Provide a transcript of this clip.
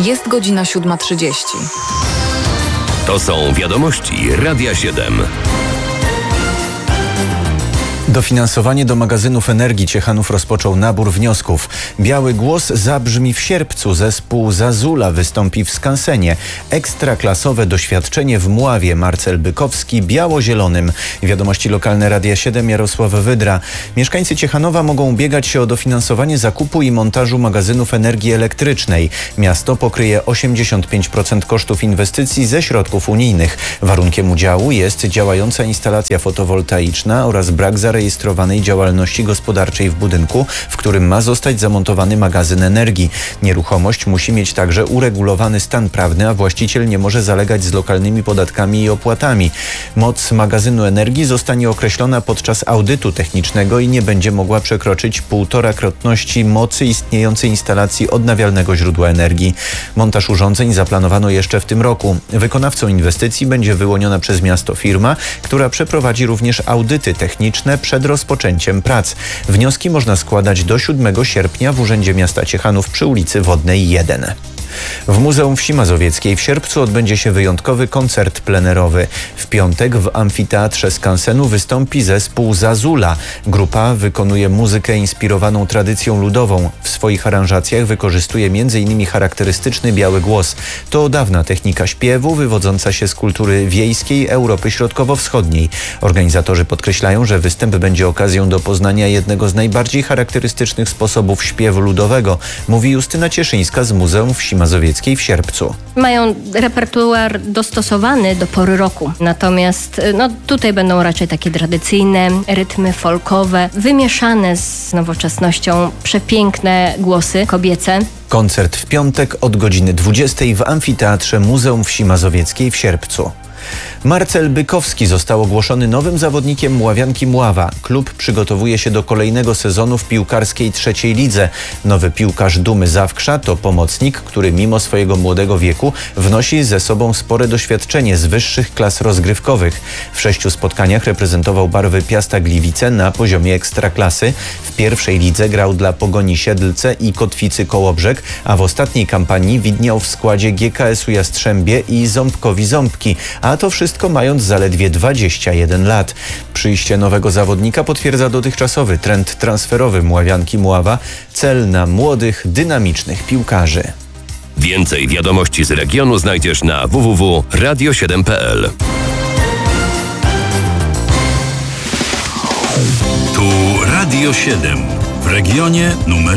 Jest godzina 7:30. To są wiadomości Radia 7. Dofinansowanie do magazynów energii Ciechanów rozpoczął nabór wniosków. Biały Głos zabrzmi w sierpcu. Zespół Zazula wystąpi w Skansenie. Ekstraklasowe doświadczenie w Mławie. Marcel Bykowski biało-zielonym. Wiadomości lokalne Radia 7, Jarosław Wydra. Mieszkańcy Ciechanowa mogą ubiegać się o dofinansowanie zakupu i montażu magazynów energii elektrycznej. Miasto pokryje 85% kosztów inwestycji ze środków unijnych. Warunkiem udziału jest działająca instalacja fotowoltaiczna oraz brak zarejestrowanej działalności gospodarczej w budynku, w którym ma zostać zamontowany magazyn energii. Nieruchomość musi mieć także uregulowany stan prawny, a właściciel nie może zalegać z lokalnymi podatkami i opłatami. Moc magazynu energii zostanie określona podczas audytu technicznego i nie będzie mogła przekroczyć 1,5-krotności mocy istniejącej instalacji odnawialnego źródła energii. Montaż urządzeń zaplanowano jeszcze w tym roku. Wykonawcą inwestycji będzie wyłoniona przez miasto firma, która przeprowadzi również audyty techniczne przed rozpoczęciem prac. Wnioski można składać do 7 sierpnia w Urzędzie Miasta Ciechanów przy ulicy Wodnej 1. W Muzeum Wsi Mazowieckiej w sierpcu odbędzie się wyjątkowy koncert plenerowy. W piątek w amfiteatrze Skansenu wystąpi zespół Zazula. Grupa wykonuje muzykę inspirowaną tradycją ludową. W swoich aranżacjach wykorzystuje m.in. charakterystyczny biały głos. To od dawna technika śpiewu wywodząca się z kultury wiejskiej Europy Środkowo-Wschodniej. Organizatorzy podkreślają, że występ będzie okazją do poznania jednego z najbardziej charakterystycznych sposobów śpiewu ludowego, mówi Justyna Cieszyńska z Muzeum Wsi Mazowieckiej w sierpcu. Mają repertuar dostosowany do pory roku. Natomiast tutaj będą raczej takie tradycyjne rytmy folkowe, wymieszane z nowoczesnością, przepiękne głosy kobiece. Koncert w piątek od godziny 20 w amfiteatrze Muzeum Wsi Mazowieckiej w sierpcu. Marcel Bykowski został ogłoszony nowym zawodnikiem Mławianki Mława. Klub przygotowuje się do kolejnego sezonu w piłkarskiej trzeciej lidze. Nowy piłkarz Dumy Zawkrza to pomocnik, który mimo swojego młodego wieku wnosi ze sobą spore doświadczenie z wyższych klas rozgrywkowych. W 6 spotkaniach reprezentował barwy Piasta Gliwice na poziomie ekstraklasy. W pierwszej lidze grał dla Pogoni Siedlce i Kotwicy Kołobrzeg, a w ostatniej kampanii widniał w składzie GKS-u Jastrzębie i Ząbkowi Ząbki, a to wszystko mając zaledwie 21 lat. Przyjście nowego zawodnika potwierdza dotychczasowy trend transferowy Mławianki Mława, cel na młodych, dynamicznych piłkarzy. Więcej wiadomości z regionu znajdziesz na www.radio7.pl. Tu Radio 7 w regionie numer